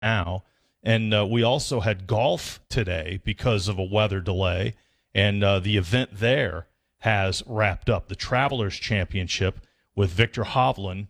now. And we also had golf today because of a weather delay, and the event there has wrapped up. The Travelers Championship with Victor Hovland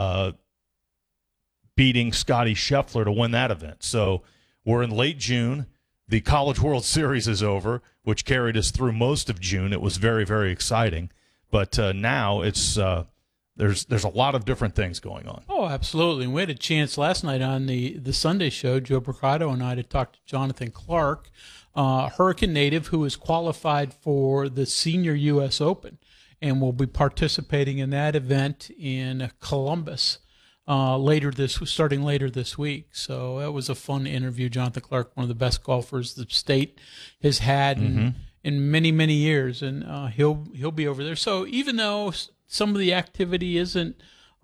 beating Scotty Scheffler to win that event. So we're in late June. The College World Series is over, which carried us through most of June. It was very, very exciting. But now it's there's a lot of different things going on. Oh, absolutely. And we had a chance last night on the Sunday show, Joe Bricado and I, to talk to Jonathan Clark, Hurricane native who is qualified for the Senior U.S. Open and will be participating in that event in Columbus starting later this week. So that was a fun interview. Jonathan Clark, one of the best golfers the state has had in many, many years, and he'll be over there. So even though some of the activity isn't,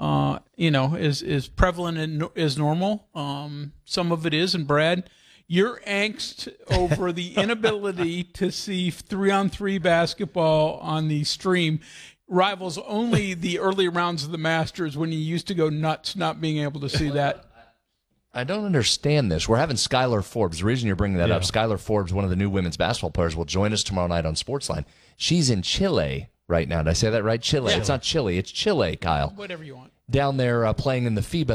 is prevalent as normal, some of it is. And Brad, your angst over the inability to see 3-on-3 basketball on the stream rivals only the early rounds of the Masters when you used to go nuts not being able to see that. I don't understand this. We're having Skylar Forbes. The reason you're bringing that up, Skylar Forbes, one of the new women's basketball players, will join us tomorrow night on Sportsline. She's in Chile right now. Did I say that right? Chile. Yeah. It's not Chile. It's Chile, Kyle. Whatever you want. Down there playing in the FIBA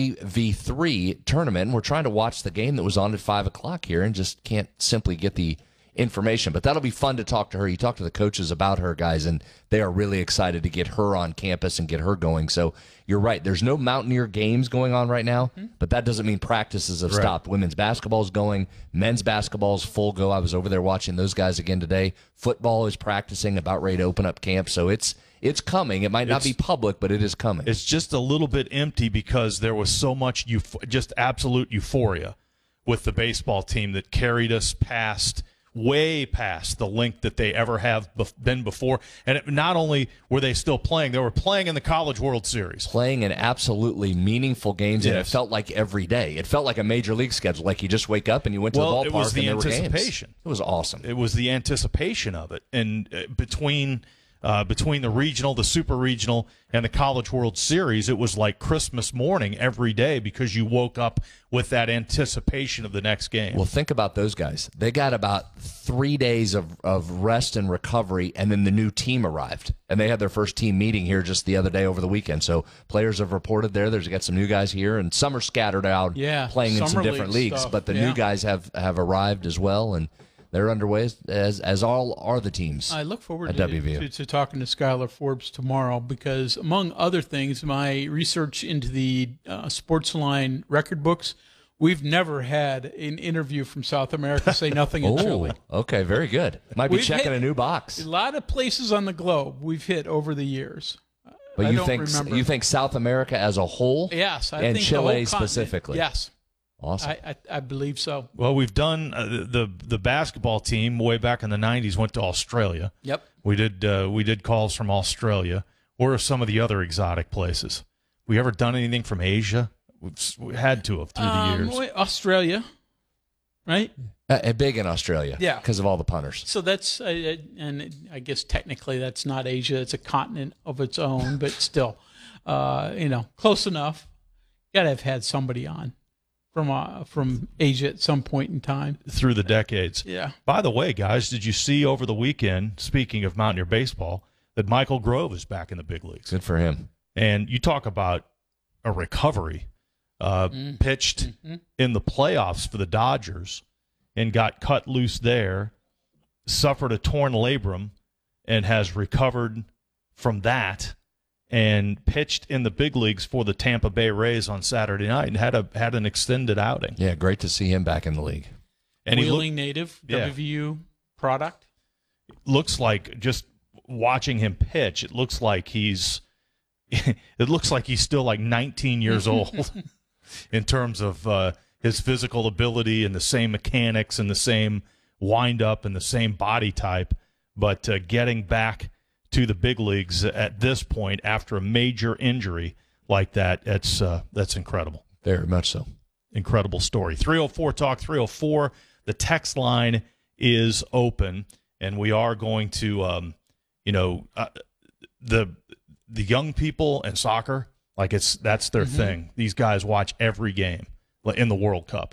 3v3 tournament. And we're trying to watch the game that was on at 5 o'clock here and just can't simply get the information. But that'll be fun to talk to her. You talk to the coaches about her, guys, and they are really excited to get her on campus and get her going. So you're right. There's no Mountaineer games going on right now, but that doesn't mean practices have stopped. Women's basketball is going. Men's basketball is full go. I was over there watching those guys again today. Football is practicing, about ready to open up camp. So it's coming. It might not be public, but it is coming. It's just a little bit empty because there was so much just absolute euphoria with the baseball team that carried us way past the link that they ever have been before. And not only were they still playing, they were playing in the College World Series. Playing in absolutely meaningful games, and it felt like every day. It felt like a major league schedule, like you just wake up and you went to the ballpark it was the and there anticipation. Were games. It was awesome. It was the anticipation of it. And between the regional, the super regional, and the College World Series, it was like Christmas morning every day because you woke up with that anticipation of the next game. Well, think about those guys. They got about 3 days of rest and recovery, and then the new team arrived. And they had their first team meeting here just the other day over the weekend. So players have reported there. There's got some new guys here, and some are scattered out playing in some different leagues. Stuff. But the new guys have arrived as well, and they're underway, as all are the teams. I look forward to talking to Skylar Forbes tomorrow because, among other things, my research into the Sportsline record books, we've never had an interview from South America say nothing in Chile. Okay, very good. Might be checking a new box. A lot of places on the globe we've hit over the years. But you think South America as a whole? Yes, I think Chile the whole specifically. Yes. Awesome. I believe so. Well, we've done the basketball team way back in the 90s went to Australia. Yep. We did calls from Australia. Where are some of the other exotic places? We ever done anything from Asia? We had to have through the years. Australia, right? Big in Australia. Yeah. Because of all the punters. So that's, and I guess technically that's not Asia. It's a continent of its own, but still, close enough. Got to have had somebody on from Asia at some point in time. Through the decades. Yeah. By the way, guys, did you see over the weekend, speaking of Mountaineer baseball, that Michael Grove is back in the big leagues? Good for him. And you talk about a recovery. Pitched in the playoffs for the Dodgers and got cut loose there, suffered a torn labrum, and has recovered from that. And pitched in the big leagues for the Tampa Bay Rays on Saturday night and had an extended outing. Yeah, great to see him back in the league. And Wheeling native, WVU product. Looks like, just watching him pitch, it looks like he's still like 19 years old in terms of his physical ability and the same mechanics and the same wind-up and the same body type. But getting back to the big leagues at this point after a major injury like that's incredible. Very much so. Incredible story. 304 Talk 304. The text line is open, and we are going to, the young people and soccer, that's their thing. These guys watch every game. in the World Cup.